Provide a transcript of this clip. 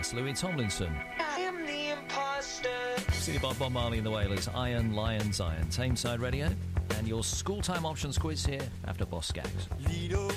That's Louis Tomlinson. I am the imposter. City by Bob Marley and the Wailers. Iron, Lions, Iron. Tameside Radio. And your school time options quiz here after Boss Skaggs.